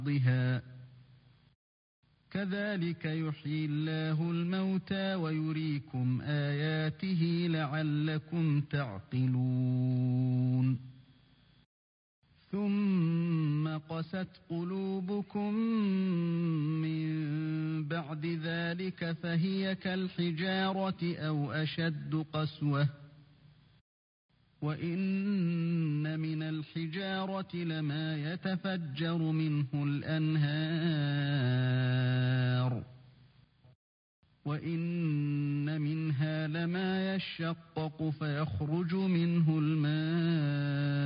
بعضها كذلك يحيي الله الموتى ويريكم آياته لعلكم تعقلون ثم قست قلوبكم من بعد ذلك فهي كالحجارة أو أشد قسوة وإن من الحجارة لما يتفجر منه الأنهار وإن منها لما يشقق فيخرج منه الماء